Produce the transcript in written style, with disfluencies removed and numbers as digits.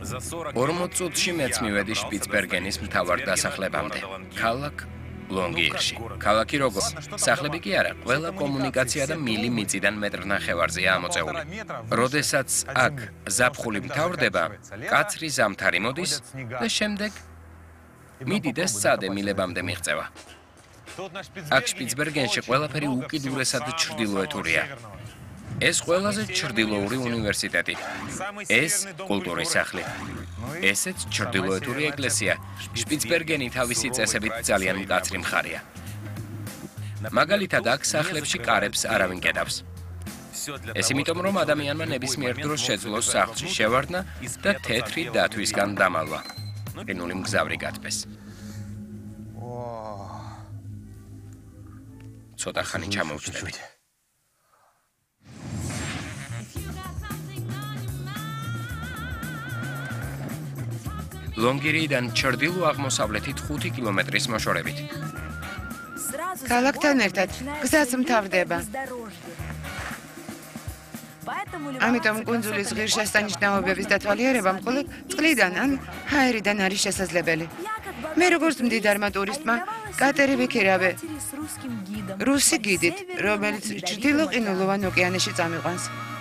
40 წუთში მეც მივედი შპიცბერგენის მთავარ დასახლებამდე, ქალაქ ლონგიერში. ქალაქი როგორც სახლები კი არა, ყველა კომუნიკაცია და მილი მიწიდან მეტრნახევარზეა ამოწეული. როდესაც აქ ზაფხული მთავრდება, კაცრი ზამთარი მოდის და შემდეგ მიდიდეს სად ემილებამდე მიღწევა. აქ შპიცბერგენში ყველაფერი უკიდურესად ჩრდილოეთურია. ეს ყველაზე ჩრდილოური უნივერსიტეტი. ეს კულტურის სახლი. ესეც ჩრდილოეთური ეკლესია. შპიცბერგენი თავისი წესებით ძალიან მკაცრი მხარეა. მაგალითად, აქ სახლებში კარებს არავინ კედავს. ეს იმიტომ, რომ ადამიანმა ნებისმიერ დროს შეძლოს სახლში შევარდნა და თეთრი დათვისგან დამალვა. ყინული მგზავრი გათბეს. ცოტა ხანი ჩამოვჩნდებით. ლონგირიდან ჩრდილო-აღმოსავლეთით 5 კილომეტრის მოშორებით. ქალაქთან ერთად გზაც მთავრდება. ამიტომ კუნძულის ღირსშესანიშნაობების დათვალიერება მხოლოდ წყლიდან ან ჰაერიდან არის შესაძლებელი. მე როგორც მდიდარმა ტურისტმა კატერი ვიქირავე რუსი გიდით, რომელიც ჩრდილო ყინულოვან ოკეანეში წამიყვანს.